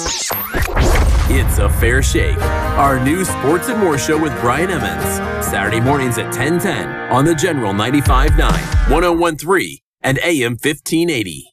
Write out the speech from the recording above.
It's a Fair Shake, our new Sports and More show with Brian Emmons. Saturday mornings at 10:10 on the General 95.9, 101.3, and AM 1580.